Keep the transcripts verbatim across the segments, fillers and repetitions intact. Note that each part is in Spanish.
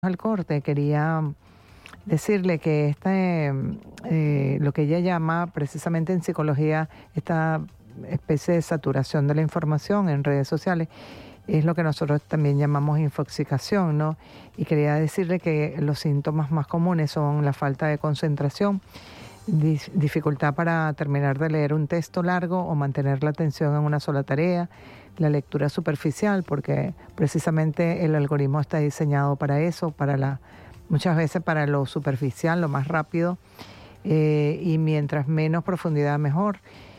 al corte, quería decirle que este, eh, lo que ella llama precisamente en psicología esta especie de saturación de la información en redes sociales es lo que nosotros también llamamos infoxicación, ¿no? Y quería decirle que los síntomas más comunes son la falta de concentración, dif- dificultad para terminar de leer un texto largo o mantener la atención en una sola tarea, la lectura superficial, porque precisamente el algoritmo está diseñado para eso, para la, muchas veces para lo superficial, lo más rápido, eh, y mientras menos profundidad mejor.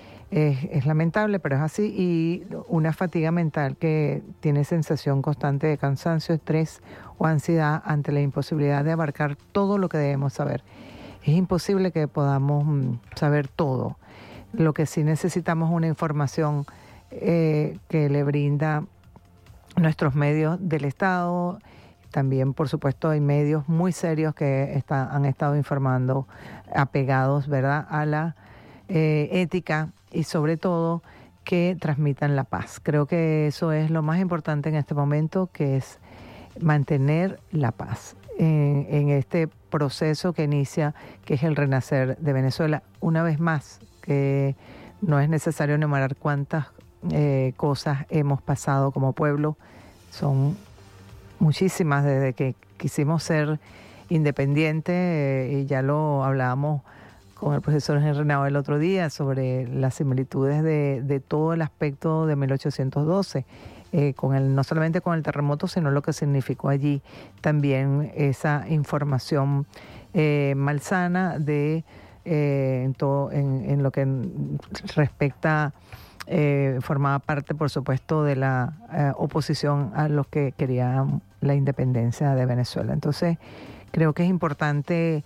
Es, es lamentable, pero es así, y una fatiga mental que tiene sensación constante de cansancio, estrés o ansiedad ante la imposibilidad de abarcar todo lo que debemos saber. Es imposible que podamos mm, saber todo. Lo que sí necesitamos es una información eh, que le brinda nuestros medios del Estado. También, por supuesto, hay medios muy serios que está, han estado informando, apegados, ¿verdad?, a la eh, ética y sobre todo que transmitan la paz. Creo que eso es lo más importante en este momento, que es mantener la paz en, en este proceso que inicia, que es el renacer de Venezuela. Una vez más, que no es necesario enumerar cuántas eh, cosas hemos pasado como pueblo, son muchísimas desde que quisimos ser independientes, eh, y ya lo hablábamos con el profesor Henry Nava el otro día sobre las similitudes de, de todo el aspecto de mil ochocientos doce, eh, con el, no solamente con el terremoto, sino lo que significó allí también esa información eh, malsana de eh, en, todo, en, en lo que respecta, eh, formaba parte, por supuesto, de la eh, oposición a los que querían la independencia de Venezuela. Entonces, creo que es importante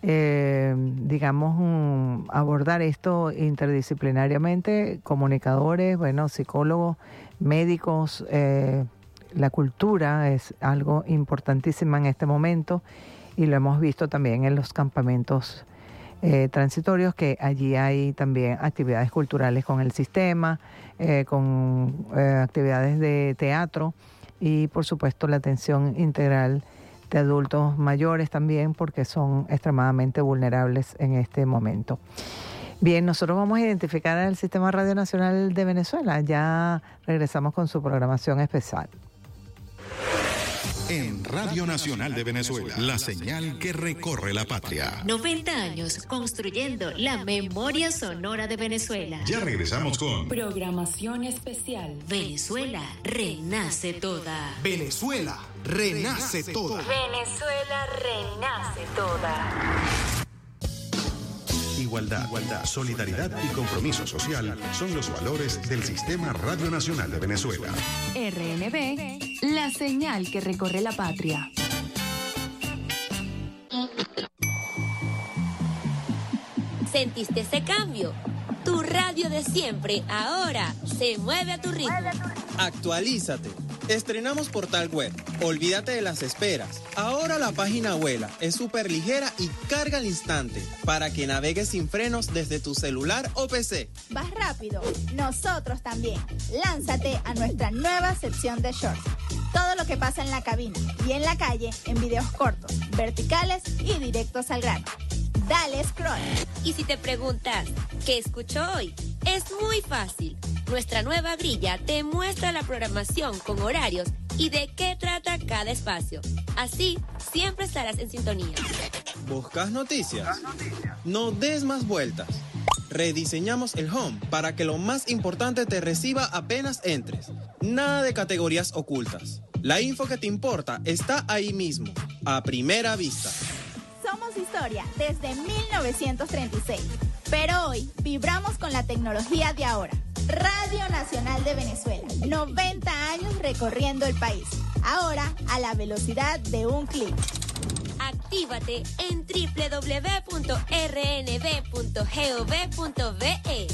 Eh, digamos, um, abordar esto interdisciplinariamente, comunicadores, bueno, psicólogos, médicos, eh, la cultura es algo importantísimo en este momento y lo hemos visto también en los campamentos eh, transitorios, que allí hay también actividades culturales con el sistema, eh, con eh, actividades de teatro y, por supuesto, la atención integral de adultos mayores también, porque son extremadamente vulnerables en este momento. Bien, nosotros vamos a identificar al Sistema Radio Nacional de Venezuela. Ya regresamos con su programación especial. En Radio Nacional de Venezuela, la señal que recorre la patria. noventa años construyendo la memoria sonora de Venezuela. Ya regresamos con programación especial. Venezuela renace toda. Venezuela renace toda. Venezuela renace toda. Igualdad, igualdad, solidaridad y compromiso social son los valores del Sistema Radio Nacional de Venezuela. R N V, la señal que recorre la patria. ¿Sentiste ese cambio? Tu radio de siempre ahora se mueve a tu ritmo. Actualízate. Estrenamos portal web. Olvídate de las esperas. Ahora la página vuela, es súper ligera y carga al instante para que navegues sin frenos desde tu celular o P C. ¿Vas rápido? Nosotros también. Lánzate a nuestra nueva sección de shorts. Todo lo que pasa en la cabina y en la calle en videos cortos, verticales y directos al grano. Dale scroll. Y si te preguntas, ¿qué escucho hoy? Es muy fácil. Nuestra nueva grilla te muestra la programación con horarios y de qué trata cada espacio. Así, siempre estarás en sintonía. ¿Buscas noticias? No des más vueltas. Rediseñamos el home para que lo más importante te reciba apenas entres. Nada de categorías ocultas. La info que te importa está ahí mismo, a primera vista. Somos historia desde mil novecientos treinta y seis, pero hoy vibramos con la tecnología de ahora. Radio Nacional de Venezuela, noventa años recorriendo el país, ahora a la velocidad de un clic. Actívate en doble u doble u doble u punto r n v punto gov punto v e.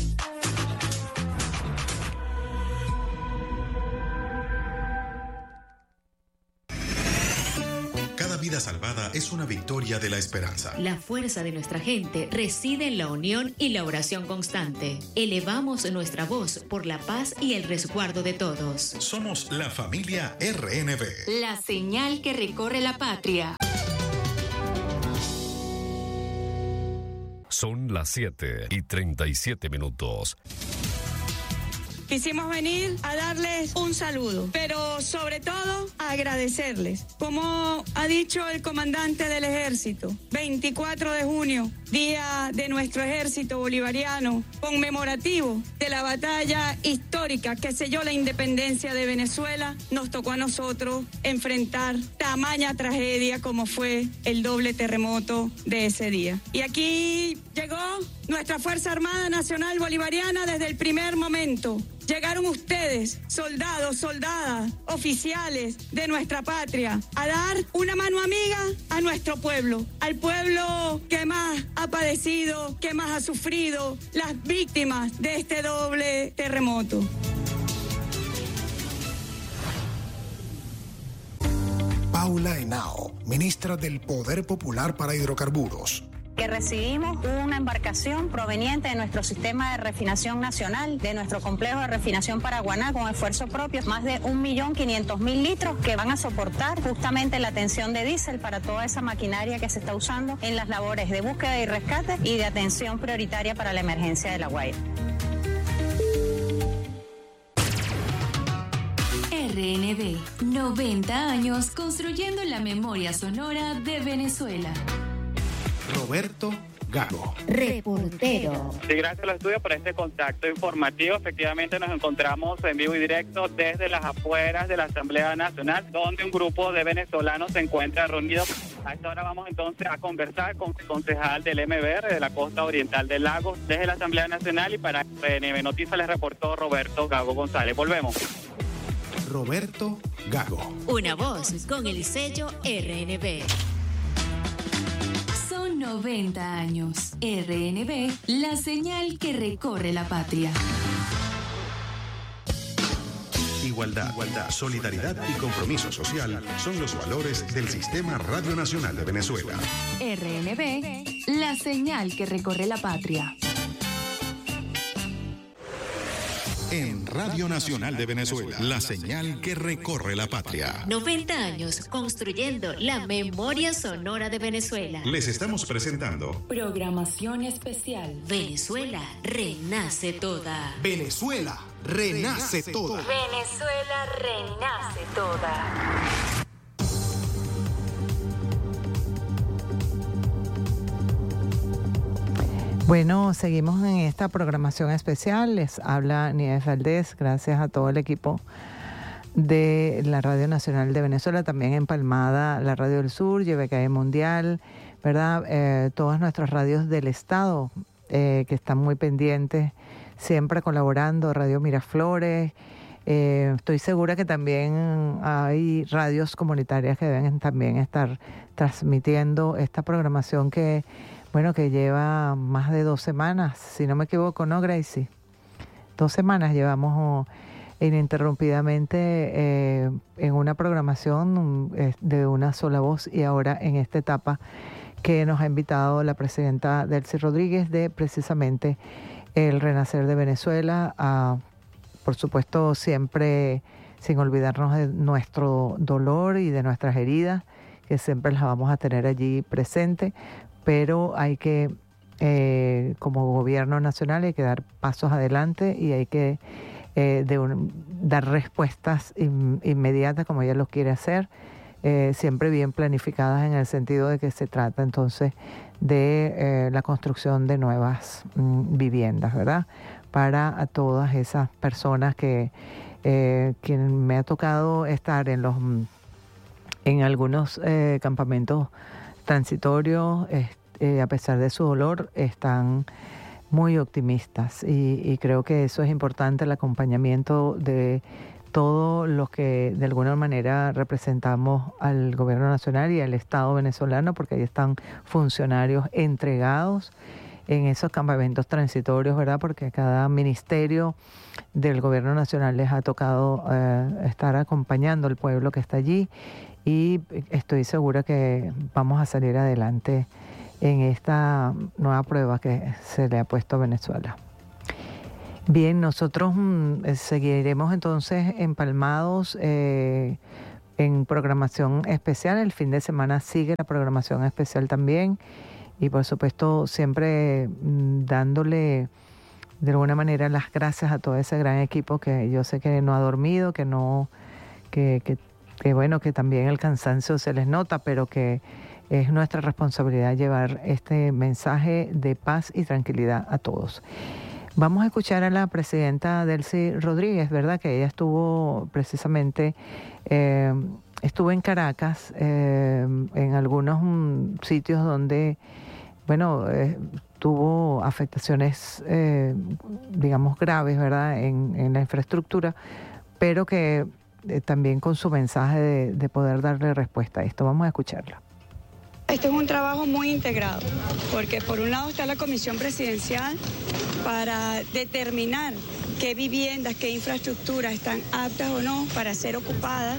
vida salvada es una victoria de la esperanza. La fuerza de nuestra gente reside en la unión y la oración constante. Elevamos nuestra voz por la paz y el resguardo de todos. Somos la familia R N B. La señal que recorre la patria. Son las siete y treinta y siete minutos. Quisimos venir a darles un saludo, pero sobre todo a agradecerles. Como ha dicho el comandante del ejército, veinticuatro de junio, día de nuestro ejército bolivariano, conmemorativo de la batalla histórica que selló la independencia de Venezuela, nos tocó a nosotros enfrentar tamaña tragedia como fue el doble terremoto de ese día. Y aquí llegó nuestra Fuerza Armada Nacional Bolivariana desde el primer momento. Llegaron ustedes, soldados, soldadas, oficiales de nuestra patria, a dar una mano amiga a nuestro pueblo, al pueblo que más ha padecido, que más ha sufrido, las víctimas de este doble terremoto. Paula Henao, ministra del Poder Popular para Hidrocarburos. Que recibimos una embarcación proveniente de nuestro sistema de refinación nacional, de nuestro complejo de refinación Paraguaná, con esfuerzo propio, más de un millón quinientos mil litros que van a soportar justamente la atención de diésel para toda esa maquinaria que se está usando en las labores de búsqueda y rescate y de atención prioritaria para la emergencia de La Guaira. R N B, noventa años construyendo la memoria sonora de Venezuela. Roberto Gago. Reportero. Sí, gracias a los estudios por este contacto informativo. Efectivamente nos encontramos en vivo y directo desde las afueras de la Asamblea Nacional, donde un grupo de venezolanos se encuentra reunido. A esta hora vamos entonces a conversar con el concejal del M B R de la costa oriental del lago desde la Asamblea Nacional, y para R N B Noticias les reportó Roberto Gago González. Volvemos. Roberto Gago. Una voz con el sello R N B. Son noventa años. R N B, la señal que recorre la patria. Igualdad, igualdad, solidaridad y compromiso social son los valores del Sistema Radio Nacional de Venezuela. R N B, la señal que recorre la patria. En Radio Nacional de Venezuela, la señal que recorre la patria. noventa años construyendo la memoria sonora de Venezuela. Les estamos presentando Programación especial. Venezuela renace toda. Venezuela renace toda. Venezuela renace toda. Bueno, seguimos en esta programación especial. Les habla Nieves Valdés, gracias a todo el equipo de la Radio Nacional de Venezuela, también empalmada la Radio del Sur, Y B K E Mundial, ¿verdad? Eh, todas nuestras radios del Estado eh, que están muy pendientes, siempre colaborando, Radio Miraflores. Eh, estoy segura que también hay radios comunitarias que deben también estar transmitiendo esta programación que... Bueno, que lleva más de dos semanas, si no me equivoco, ¿no, Gracie? Dos semanas llevamos ininterrumpidamente eh, en una programación eh, de una sola voz, y ahora en esta etapa que nos ha invitado la presidenta Delcy Rodríguez de precisamente el Renacer de Venezuela, a, por supuesto, siempre sin olvidarnos de nuestro dolor y de nuestras heridas, que siempre las vamos a tener allí presentes. Pero hay que, eh, como gobierno nacional, hay que dar pasos adelante y hay que eh, de un, dar respuestas in, inmediatas como ella lo quiere hacer, eh, siempre bien planificadas en el sentido de que se trata entonces de eh, la construcción de nuevas mm, viviendas, ¿verdad? Para a todas esas personas que, eh, que me ha tocado estar en los en algunos eh, campamentos transitorios, eh, a pesar de su dolor, están muy optimistas y, y creo que eso es importante, el acompañamiento de todos los que de alguna manera representamos al gobierno nacional y al Estado venezolano, porque ahí están funcionarios entregados en esos campamentos transitorios, ¿verdad? Porque a cada ministerio del gobierno nacional les ha tocado eh, estar acompañando al pueblo que está allí y estoy segura que vamos a salir adelante en esta nueva prueba que se le ha puesto a Venezuela. Bien, nosotros mmm, seguiremos entonces empalmados eh, en programación especial. El fin de semana sigue la programación especial también y por supuesto siempre mmm, dándole de alguna manera las gracias a todo ese gran equipo que yo sé que no ha dormido, que no, que, que, que bueno, que también el cansancio se les nota, pero que es nuestra responsabilidad llevar este mensaje de paz y tranquilidad a todos. Vamos a escuchar a la presidenta Delcy Rodríguez, ¿verdad? Que ella estuvo precisamente, eh, estuvo en Caracas, eh, en algunos um, sitios donde, bueno, eh, tuvo afectaciones, eh, digamos, graves, ¿verdad? En, en la infraestructura, pero que eh, también con su mensaje de, de poder darle respuesta a esto. Vamos a escucharla. Este es un trabajo muy integrado, porque por un lado está la Comisión Presidencial para determinar qué viviendas, qué infraestructuras están aptas o no para ser ocupadas,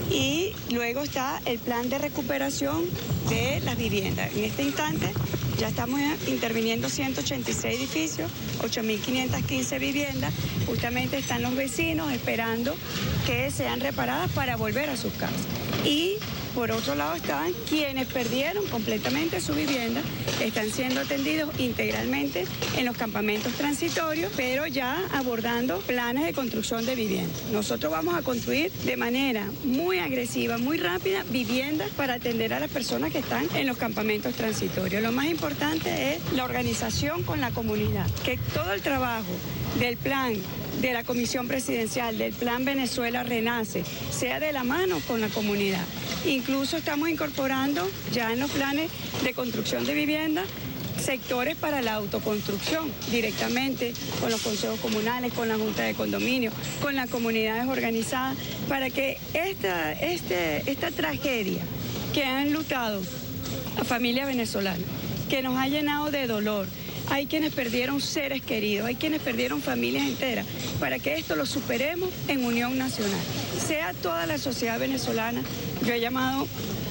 y luego está el plan de recuperación de las viviendas. En este instante ya estamos interviniendo ciento ochenta y seis edificios, ocho mil quinientas quince viviendas. Justamente están los vecinos esperando que sean reparadas para volver a sus casas. Y por otro lado están quienes perdieron completamente su vivienda, están siendo atendidos integralmente en los campamentos transitorios, pero ya abordando planes de construcción de vivienda. Nosotros vamos a construir de manera muy agresiva, muy rápida, viviendas para atender a las personas que están en los campamentos transitorios. Lo más importante es la organización con la comunidad, que todo el trabajo del plan de la Comisión Presidencial, del Plan Venezuela Renace, sea de la mano con la comunidad. Incluso estamos incorporando ya en los planes de construcción de vivienda sectores para la autoconstrucción, directamente con los consejos comunales, con la Junta de Condominio, con las comunidades organizadas, para que esta, este, esta tragedia que han lutado a familias venezolanas, que nos ha llenado de dolor, hay quienes perdieron seres queridos, hay quienes perdieron familias enteras, para que esto lo superemos en unión nacional. Sea toda la sociedad venezolana, yo he llamado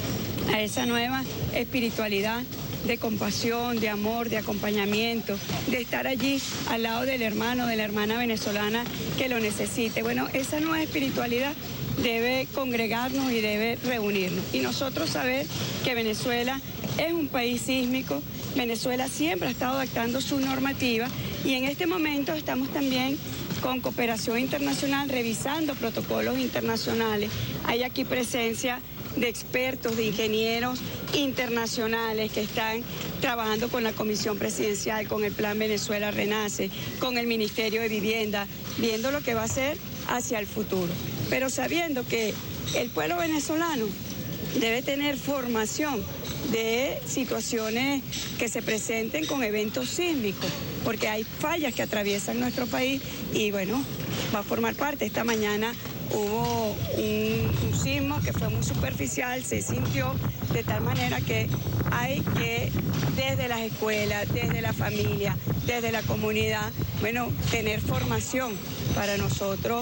a esa nueva espiritualidad de compasión, de amor, de acompañamiento, de estar allí al lado del hermano, de la hermana venezolana que lo necesite. Bueno, esa nueva espiritualidad debe congregarnos y debe reunirnos. Y nosotros saber que Venezuela es un país sísmico, Venezuela siempre ha estado adaptando su normativa y en este momento estamos también con cooperación internacional revisando protocolos internacionales. Hay aquí presencia de expertos, de ingenieros internacionales que están trabajando con la Comisión Presidencial, con el Plan Venezuela Renace, con el Ministerio de Vivienda, viendo lo que va a ser hacia el futuro. Pero sabiendo que el pueblo venezolano debe tener formación de situaciones que se presenten con eventos sísmicos, porque hay fallas que atraviesan nuestro país y bueno, va a formar parte. Esta mañana hubo un, un sismo que fue muy superficial, se sintió de tal manera que hay que desde las escuelas, desde la familia, desde la comunidad, bueno, tener formación para nosotros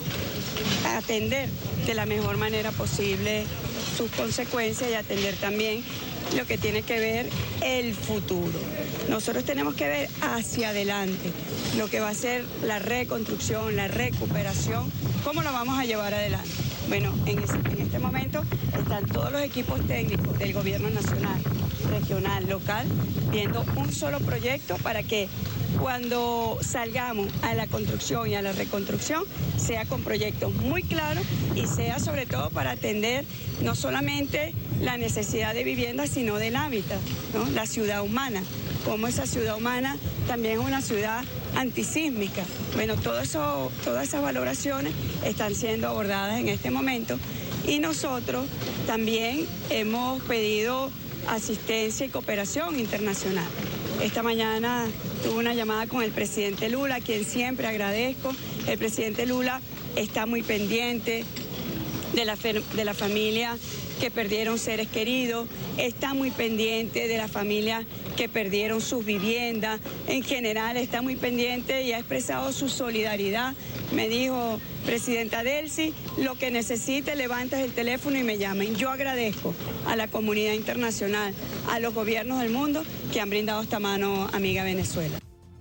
atender de la mejor manera posible sus consecuencias y atender también lo que tiene que ver el futuro. Nosotros tenemos que ver hacia adelante lo que va a ser la reconstrucción, la recuperación, cómo lo vamos a llevar adelante. Bueno, en, ese, en este momento están todos los equipos técnicos del gobierno nacional, regional, local, viendo un solo proyecto para que cuando salgamos a la construcción y a la reconstrucción sea con proyectos muy claros y sea sobre todo para atender no solamente la necesidad de vivienda, sino del hábitat, ¿no? La ciudad humana, como esa ciudad humana también es una ciudad antisísmica. Bueno, todo eso, todas esas valoraciones están siendo abordadas en este momento y nosotros también hemos pedido asistencia y cooperación internacional. Esta mañana tuve una llamada con el presidente Lula, a quien siempre agradezco. El presidente Lula está muy pendiente de la, de la familia que perdieron seres queridos, está muy pendiente de las familias que perdieron sus viviendas, en general está muy pendiente y ha expresado su solidaridad. Me dijo, presidenta Delcy, lo que necesite, levantas el teléfono y me llamen. Yo agradezco a la comunidad internacional, a los gobiernos del mundo que han brindado esta mano amiga a Venezuela.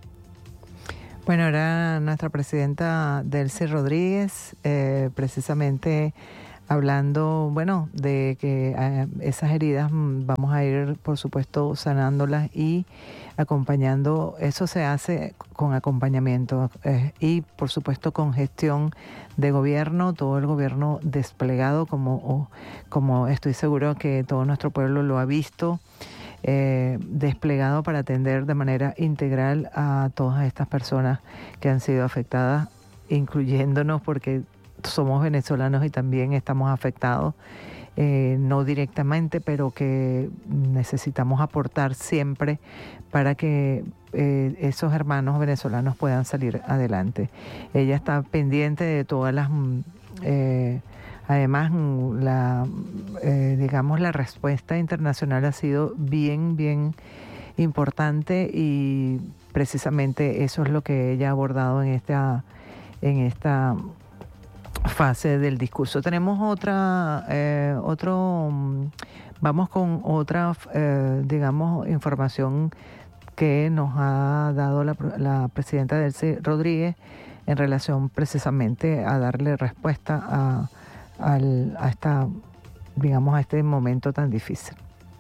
Bueno, era nuestra presidenta Delcy Rodríguez, eh, precisamente hablando, bueno, de que eh, esas heridas vamos a ir, por supuesto, sanándolas y acompañando. Eso se hace con acompañamiento eh, y, por supuesto, con gestión de gobierno, todo el gobierno desplegado, como, o, como estoy seguro que todo nuestro pueblo lo ha visto, eh, desplegado para atender de manera integral a todas estas personas que han sido afectadas, incluyéndonos, porque somos venezolanos y también estamos afectados, eh, no directamente, pero que necesitamos aportar siempre para que eh, esos hermanos venezolanos puedan salir adelante. Ella está pendiente de todas las, eh, además, la, eh, digamos, la respuesta internacional ha sido bien, bien importante y precisamente eso es lo que ella ha abordado en esta, en esta fase del discurso. Tenemos otra, eh, otro, vamos con otra, eh, digamos, información que nos ha dado la, la presidenta Delcy Rodríguez en relación precisamente a darle respuesta a, a, a esta, digamos, a este momento tan difícil.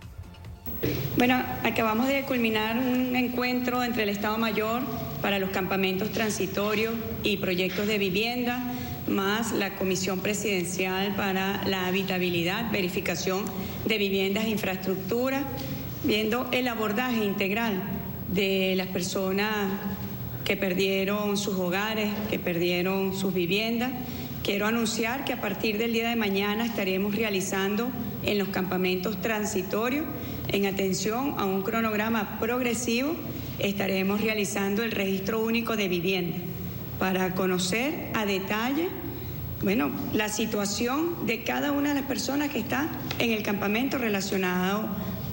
Bueno, acabamos de culminar un encuentro entre el Estado Mayor para los campamentos transitorios y proyectos de vivienda, más la Comisión Presidencial para la Habitabilidad, Verificación de Viviendas e Infraestructura, viendo el abordaje integral de las personas que perdieron sus hogares, que perdieron sus viviendas. Quiero anunciar que a partir del día de mañana estaremos realizando en los campamentos transitorios, en atención a un cronograma progresivo, estaremos realizando el registro único de vivienda para conocer a detalle, bueno, la situación de cada una de las personas que está en el campamento relacionado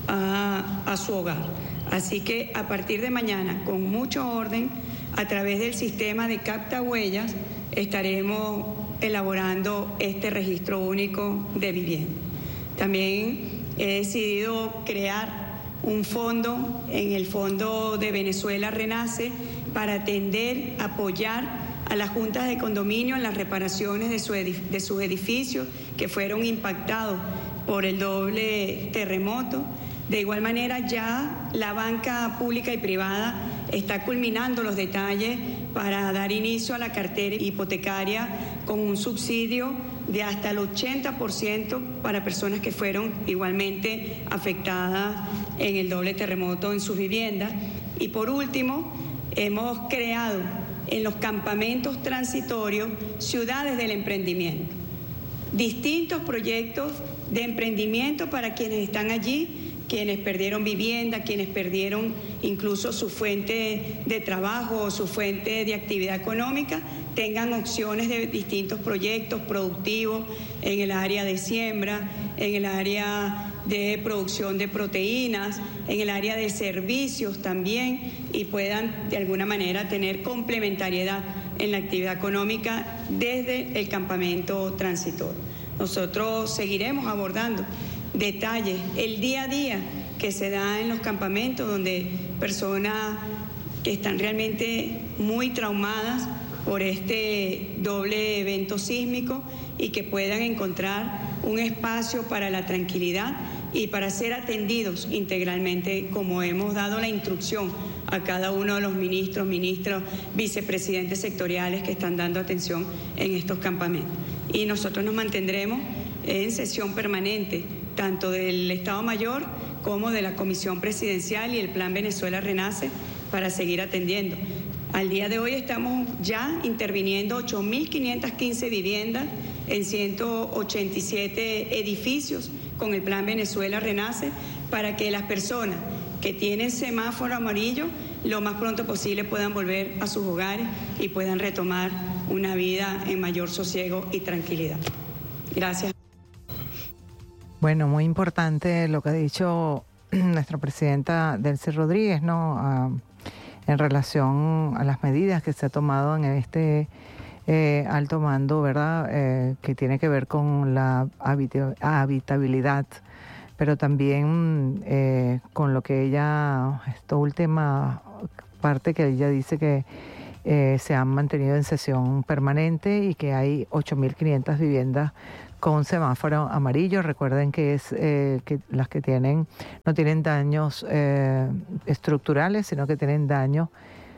a, a su hogar. Así que a partir de mañana, con mucho orden, a través del sistema de capta huellas, estaremos elaborando este registro único de vivienda. También he decidido crear un fondo, en el Fondo de Venezuela Renace, para atender, apoyar a las juntas de condominio en las reparaciones de, su edif- de sus edificios que fueron impactados por el doble terremoto. De igual manera, ya la banca pública y privada está culminando los detalles para dar inicio a la cartera hipotecaria con un subsidio de hasta el ochenta por ciento para personas que fueron igualmente afectadas en el doble terremoto en sus viviendas. Y por último, hemos creado en los campamentos transitorios ciudades del emprendimiento, distintos proyectos de emprendimiento para quienes están allí, quienes perdieron vivienda, quienes perdieron incluso su fuente de trabajo o su fuente de actividad económica, tengan opciones de distintos proyectos productivos en el área de siembra, en el área de producción de proteínas, en el área de servicios también, y puedan de alguna manera tener complementariedad en la actividad económica desde el campamento transitorio. Nosotros seguiremos abordando detalles, el día a día que se da en los campamentos, donde personas que están realmente muy traumadas por este doble evento sísmico y que puedan encontrar un espacio para la tranquilidad y para ser atendidos integralmente, como hemos dado la instrucción a cada uno de los ministros, ministros, vicepresidentes sectoriales que están dando atención en estos campamentos. Y nosotros nos mantendremos en sesión permanente, tanto del Estado Mayor como de la Comisión Presidencial y el Plan Venezuela Renace, para seguir atendiendo. Al día de hoy estamos ya interviniendo ocho mil quinientas quince viviendas en ciento ochenta y siete edificios con el Plan Venezuela Renace, para que las personas que tienen semáforo amarillo lo más pronto posible puedan volver a sus hogares y puedan retomar una vida en mayor sosiego y tranquilidad. Gracias. Bueno, muy importante lo que ha dicho nuestra presidenta Delcy Rodríguez, ¿no? Ah, en relación a las medidas que se ha tomado en este eh, alto mando, ¿verdad? Eh, que tiene que ver con la habit- habitabilidad, pero también eh, con lo que ella, esta última parte que ella dice que eh, se han mantenido en sesión permanente y que hay ocho mil quinientas viviendas con semáforo amarillo. Recuerden que es eh, que las que tienen no tienen daños eh, estructurales, sino que tienen daños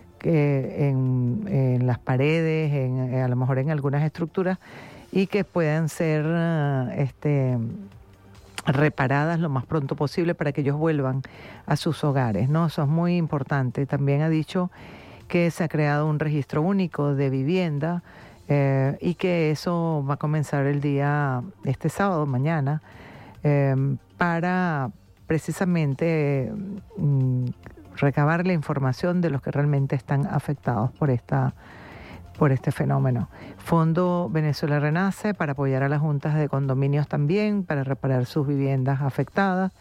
que en, en las paredes, en, a lo mejor en algunas estructuras, y que puedan ser uh, este, reparadas lo más pronto posible para que ellos vuelvan a sus hogares, ¿no? Eso es muy importante. También ha dicho que se ha creado un registro único de vivienda, Eh, y que eso va a comenzar el día, este sábado, mañana, eh, para precisamente mm, recabar la información de los que realmente están afectados por esta por este fenómeno. Fondo Venezuela Renace para apoyar a las juntas de condominios también, para reparar sus viviendas afectadas,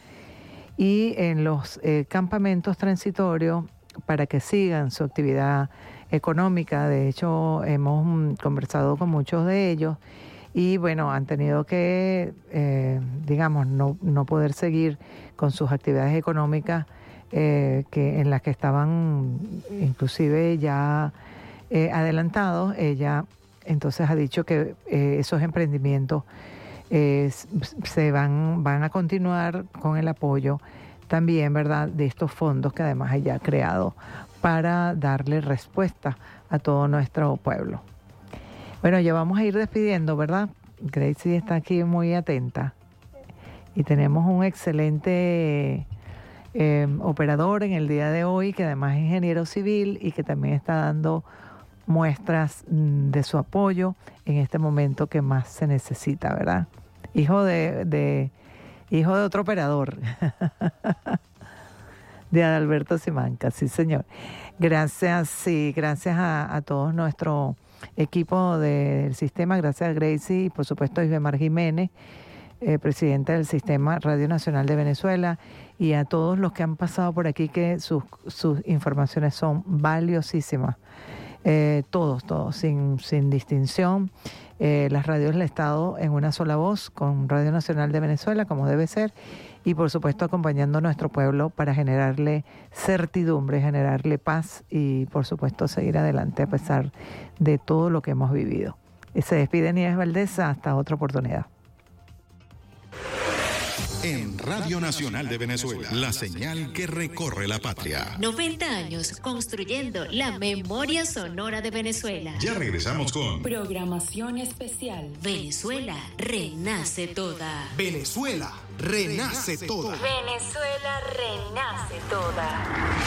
y en los eh, campamentos transitorios para que sigan su actividad económica. De hecho, hemos mm, conversado con muchos de ellos y bueno, han tenido que, eh, digamos, no, no poder seguir con sus actividades económicas eh, que en las que estaban inclusive ya eh, adelantados. Ella entonces ha dicho que eh, esos emprendimientos eh, se van, van a continuar con el apoyo también, ¿verdad?, de estos fondos que además ella ha creado para darle respuesta a todo nuestro pueblo. Bueno, ya vamos a ir despidiendo, ¿verdad? Gracie está aquí muy atenta y tenemos un excelente eh, operador en el día de hoy, que además es ingeniero civil y que también está dando muestras de su apoyo en este momento que más se necesita, ¿verdad? Hijo de, de hijo de otro operador. De Adalberto Simanca, sí señor. Gracias, sí, gracias a, a todo nuestro equipo de, del sistema, gracias a Gracie y por supuesto a Isbemar Jiménez, eh, presidenta del Sistema Radio Nacional de Venezuela, y a todos los que han pasado por aquí, que sus, sus informaciones son valiosísimas. Eh, todos, todos, sin, sin distinción. Eh, las radios del Estado en una sola voz, con Radio Nacional de Venezuela, como debe ser, y por supuesto acompañando a nuestro pueblo para generarle certidumbre, generarle paz y por supuesto seguir adelante a pesar de todo lo que hemos vivido. Se despide Nieves Valdés, hasta otra oportunidad. En Radio Nacional de Venezuela, la señal que recorre la patria. noventa años construyendo la memoria sonora de Venezuela. Ya regresamos con Programación especial. Venezuela renace toda. Venezuela renace toda. Venezuela renace toda.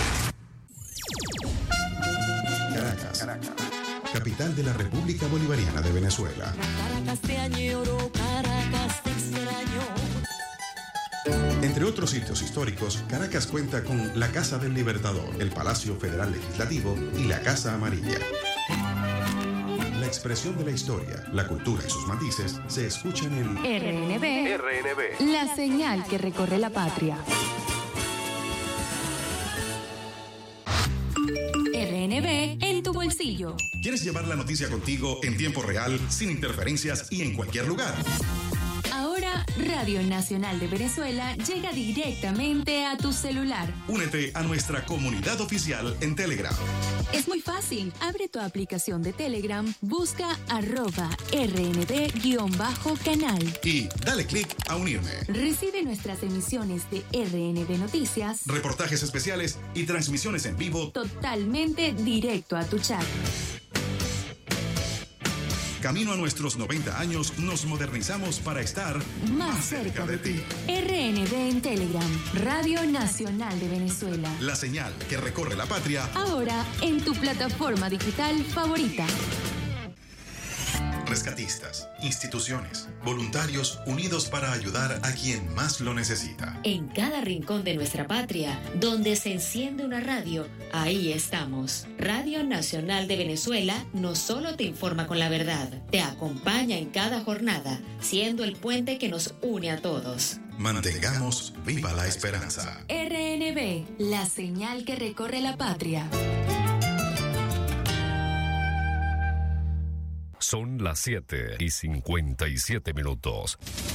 Caracas, Caracas, capital de la República Bolivariana de Venezuela. Caracas te añoro, Caracas te extraño. Entre otros sitios históricos, Caracas cuenta con la Casa del Libertador, el Palacio Federal Legislativo y la Casa Amarilla. La expresión de la historia, la cultura y sus matices se escuchan en R N B, R N B, la señal que recorre la patria. R N B en tu bolsillo. ¿Quieres llevar la noticia contigo en tiempo real, sin interferencias y en cualquier lugar? Ahora, Radio Nacional de Venezuela llega directamente a tu celular. Únete a nuestra comunidad oficial en Telegram. Es muy fácil. Abre tu aplicación de Telegram, busca arroba rnb-canal. Y dale clic a unirme. Recibe nuestras emisiones de R N B Noticias, reportajes especiales y transmisiones en vivo totalmente directo a tu chat. Camino a nuestros noventa años, nos modernizamos para estar más, más cerca, cerca de ti. R N B en Telegram, Radio Nacional de Venezuela. La señal que recorre la patria. Ahora en tu plataforma digital favorita. Rescatistas, instituciones, voluntarios unidos para ayudar a quien más lo necesita. En cada rincón de nuestra patria, donde se enciende una radio, ahí estamos. Radio Nacional de Venezuela no solo te informa con la verdad, te acompaña en cada jornada, siendo el puente que nos une a todos. Mantengamos viva la esperanza. R N B, la señal que recorre la patria. Son las siete y cincuenta y siete minutos.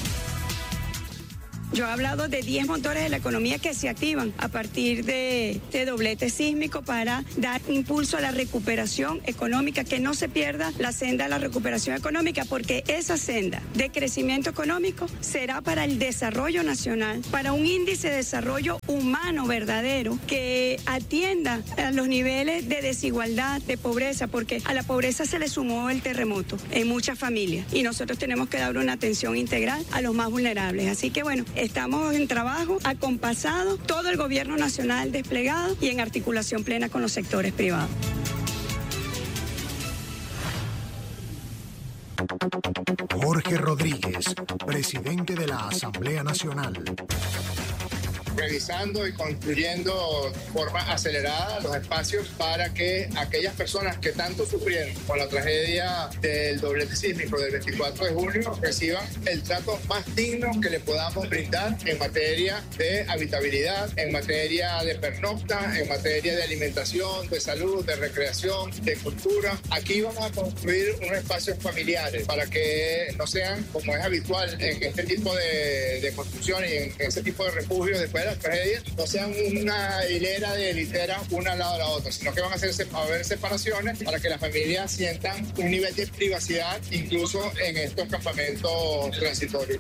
Yo he hablado de diez motores de la economía que se activan a partir de este doblete sísmico para dar impulso a la recuperación económica, que no se pierda la senda de la recuperación económica, porque esa senda de crecimiento económico será para el desarrollo nacional, para un índice de desarrollo humano verdadero que atienda a los niveles de desigualdad, de pobreza, porque a la pobreza se le sumó el terremoto en muchas familias y nosotros tenemos que dar una atención integral a los más vulnerables. Así que bueno, estamos en trabajo acompasado, todo el gobierno nacional desplegado y en articulación plena con los sectores privados. Jorge Rodríguez, presidente de la Asamblea Nacional. Revisando y construyendo de forma acelerada los espacios para que aquellas personas que tanto sufrieron con la tragedia del doblete sísmico del veinticuatro de junio reciban el trato más digno que le podamos brindar en materia de habitabilidad, en materia de pernocta, en materia de alimentación, de salud, de recreación, de cultura. Aquí vamos a construir unos espacios familiares para que no sean, como es habitual en este tipo de, de construcción y en ese tipo de refugios después de las tragedias, no sean una hilera de literas una al lado de la otra, sino que van a, hacer, a haber separaciones para que las familias sientan un nivel de privacidad incluso en estos campamentos transitorios.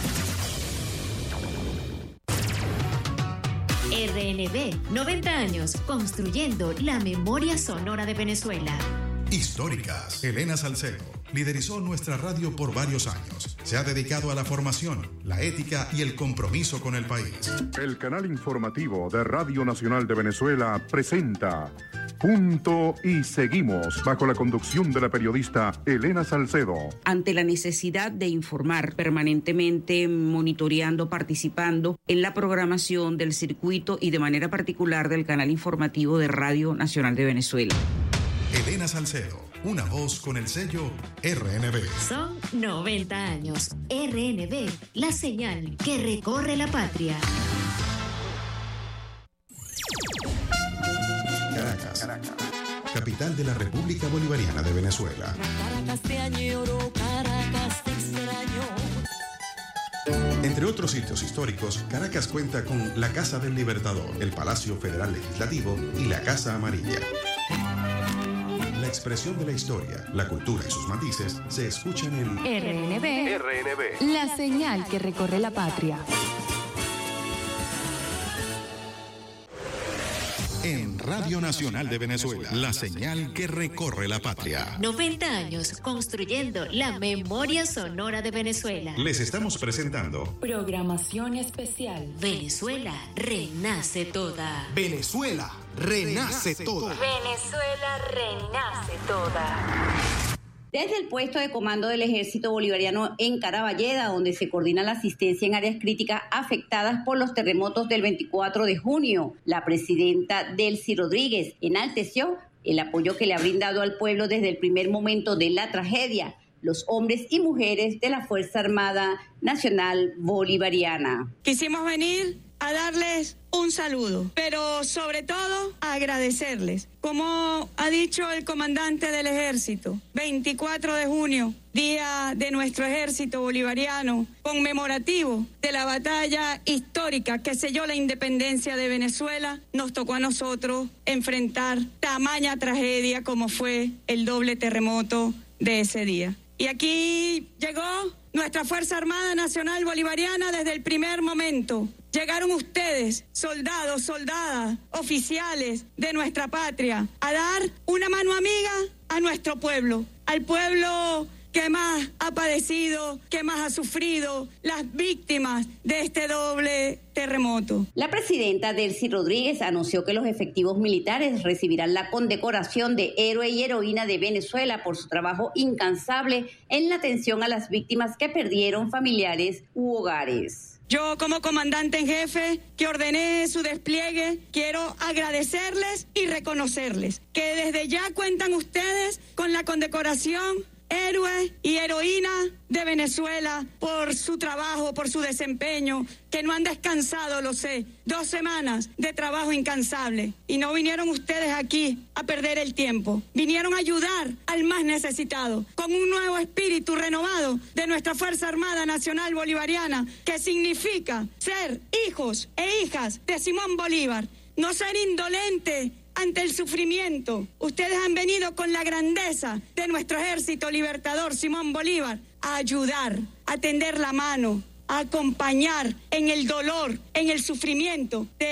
R N B, noventa años, construyendo la memoria sonora de Venezuela. Históricas. Elena Salcedo liderizó nuestra radio por varios años. Se ha dedicado a la formación, la ética y el compromiso con el país. El canal informativo de Radio Nacional de Venezuela presenta Punto y Seguimos, bajo la conducción de la periodista Elena Salcedo. Ante la necesidad de informar permanentemente, monitoreando, participando en la programación del circuito y de manera particular del canal informativo de Radio Nacional de Venezuela. Elena Salcedo, una voz con el sello R N B. Son noventa años. R N B, la señal que recorre la patria. Caracas, Caracas, capital de la República Bolivariana de Venezuela. Caracas te añoro, Caracas te extraño. Entre otros sitios históricos, Caracas cuenta con la Casa del Libertador, el Palacio Federal Legislativo y la Casa Amarilla. La expresión de la historia, la cultura y sus matices se escuchan en R N B, R N B, la señal que recorre la patria. En Radio Nacional de Venezuela, la señal que recorre la patria. noventa años construyendo la memoria sonora de Venezuela. Les estamos presentando Programación especial. Venezuela renace toda. Venezuela renace toda. Venezuela renace toda. Desde el puesto de comando del Ejército Bolivariano en Caraballeda, donde se coordina la asistencia en áreas críticas afectadas por los terremotos del veinticuatro de junio, la presidenta Delcy Rodríguez enalteció el apoyo que le ha brindado al pueblo desde el primer momento de la tragedia, los hombres y mujeres de la Fuerza Armada Nacional Bolivariana. Quisimos venir a darles un saludo, pero sobre todo a agradecerles. Como ha dicho el comandante del ejército, veinticuatro de junio, día de nuestro ejército bolivariano, conmemorativo de la batalla histórica que selló la independencia de Venezuela, nos tocó a nosotros enfrentar tamaña tragedia como fue el doble terremoto de ese día. Y aquí llegó nuestra Fuerza Armada Nacional Bolivariana desde el primer momento. Llegaron ustedes, soldados, soldadas, oficiales de nuestra patria, a dar una mano amiga a nuestro pueblo, al pueblo que más ha padecido, que más ha sufrido, las víctimas de este doble terremoto. La presidenta Delcy Rodríguez anunció que los efectivos militares recibirán la condecoración de Héroe y Heroína de Venezuela por su trabajo incansable en la atención a las víctimas que perdieron familiares u hogares. Yo, como comandante en jefe que ordené su despliegue, quiero agradecerles y reconocerles que desde ya cuentan ustedes con la condecoración héroes y heroínas de Venezuela por su trabajo, por su desempeño, que no han descansado, lo sé, dos semanas de trabajo incansable. Y no vinieron ustedes aquí a perder el tiempo, vinieron a ayudar al más necesitado, con un nuevo espíritu renovado de nuestra Fuerza Armada Nacional Bolivariana, que significa ser hijos e hijas de Simón Bolívar, no ser indolente ante el sufrimiento. Ustedes han venido con la grandeza de nuestro ejército libertador Simón Bolívar a ayudar, a tender la mano, a acompañar en el dolor, en el sufrimiento de